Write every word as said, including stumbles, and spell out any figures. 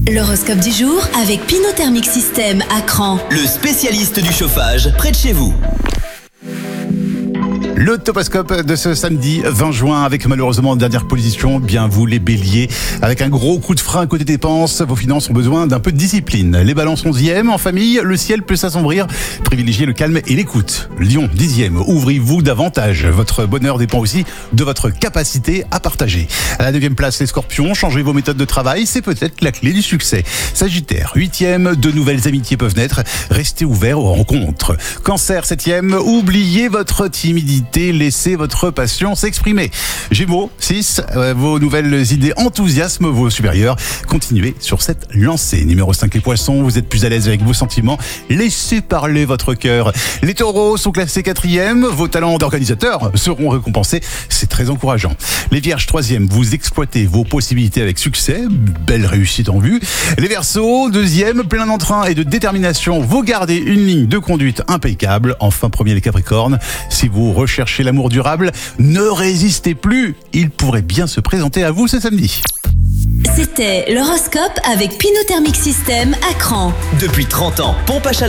L'horoscope du jour avec Pinot Thermic System à Cran. Le spécialiste du chauffage près de chez vous. Le toposcope de ce samedi vingt juin avec malheureusement dernière position, bien vous les béliers, avec un gros coup de frein côté dépenses, vos finances ont besoin d'un peu de discipline. Les balances onzième, en famille, le ciel peut s'assombrir, privilégiez le calme et l'écoute. Lion dixième, ouvrez-vous davantage, votre bonheur dépend aussi de votre capacité à partager. À la neuvième place, les scorpions, changez vos méthodes de travail, c'est peut-être la clé du succès. Sagittaire, huitième, de nouvelles amitiés peuvent naître, restez ouverts aux rencontres. Cancer, septième, oubliez votre timidité, laissez votre passion s'exprimer. Gémeaux, six, euh, vos nouvelles idées enthousiasment vos supérieurs. Continuez sur cette lancée. Numéro cinq, les poissons, vous êtes plus à l'aise avec vos sentiments. Laissez parler votre cœur. Les taureaux sont classés quatrième. Vos talents d'organisateur seront récompensés. C'est très encourageant. Les vierges, troisième, vous exploitez vos possibilités avec succès. Belle réussite en vue. Les verseaux, deuxième, plein d'entrain et de détermination. Vous gardez une ligne de conduite impeccable. Enfin, premier, les capricornes, si vous recherchez Cherchez l'amour durable, ne résistez plus, il pourrait bien se présenter à vous ce samedi. C'était l'horoscope avec Pinot Thermic System à Cran. Depuis trente ans, pompe à chaleur.